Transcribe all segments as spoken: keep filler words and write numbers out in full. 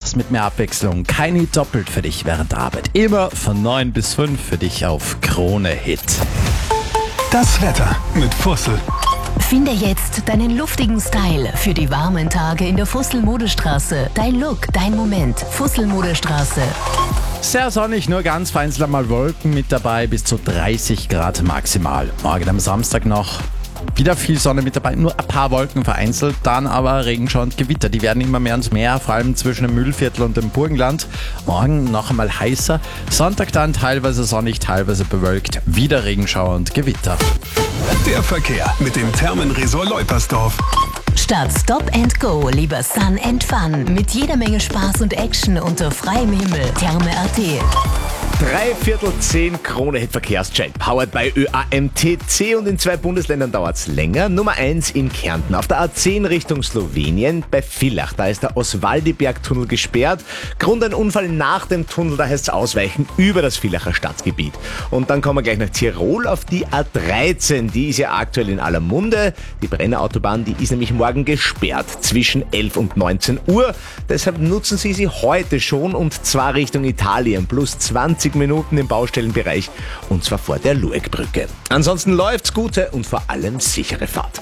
Podcast mit mehr Abwechslung. Kein Hit doppelt für dich während der Arbeit. Immer von neun bis fünf für dich auf Krone Hit. Das Wetter mit Fussel. Finde jetzt deinen luftigen Style für die warmen Tage in der Fussel-Modestraße. Dein Look, dein Moment. Fussel-Modestraße. Sehr sonnig, nur ganz vereinzelt mal Wolken mit dabei, bis zu dreißig Grad maximal. Morgen am Samstag noch wieder viel Sonne mit dabei, nur ein paar Wolken vereinzelt, dann aber Regenschauer und Gewitter. Die werden immer mehr und mehr, vor allem zwischen dem Mühlviertel und dem Burgenland. Morgen noch einmal heißer, Sonntag dann teilweise sonnig, teilweise bewölkt, wieder Regenschauer und Gewitter. Der Verkehr mit dem Thermenresort Leupersdorf. Statt Stop and Go, lieber Sun and Fun. Mit jeder Menge Spaß und Action unter freiem Himmel. Therme punkt at. Dreiviertel zehn Krone-Hit Verkehrscheck, powered by Ö A M T C, und in zwei Bundesländern dauert's länger. Nummer eins in Kärnten, auf der A zehn Richtung Slowenien, bei Villach, da ist der Oswaldiberg-Tunnel gesperrt. Grund ein Unfall nach dem Tunnel, da heißt's ausweichen über das Villacher Stadtgebiet. Und dann kommen wir gleich nach Tirol auf die A dreizehn, die ist ja aktuell in aller Munde. Die Brennerautobahn, die ist nämlich morgen gesperrt zwischen elf und neunzehn Uhr. Deshalb nutzen Sie sie heute schon, und zwar Richtung Italien, plus zwanzig Minuten im Baustellenbereich, und zwar vor der Luegbrücke. Ansonsten läuft's, gute und vor allem sichere Fahrt.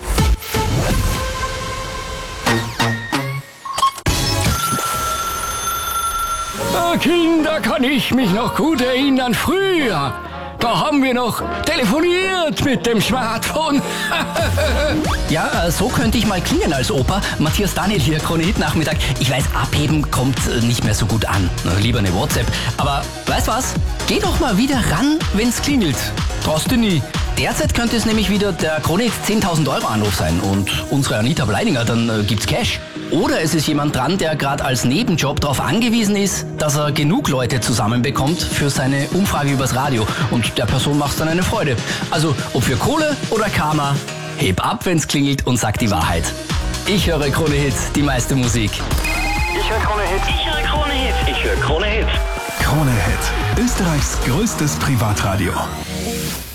Ah, Kinder, kann ich mich noch gut erinnern, früher. Da haben wir noch telefoniert mit dem Smartphone. Ja, so könnte ich mal klingen als Opa. Matthias Daniel hier, Krone Hit Nachmittag. Ich weiß, abheben kommt nicht mehr so gut an. Lieber eine WhatsApp. Aber weißt was? Geh doch mal wieder ran, wenn's klingelt. Traust du nie. Derzeit könnte es nämlich wieder der Krone Hit zehntausend Euro Anruf sein und unsere Anita Bleininger, dann äh, gibt's Cash. Oder es ist jemand dran, der gerade als Nebenjob darauf angewiesen ist, dass er genug Leute zusammenbekommt für seine Umfrage übers Radio. Und der Person macht's dann eine Freude. Also, ob für Kohle oder Karma, heb ab, wenn's klingelt, und sag die Wahrheit. Ich höre Krone Hit, die meiste Musik. Ich höre Krone Hit. Ich höre Krone Hit. Ich höre Krone Hit. Krone Hit, Österreichs größtes Privatradio.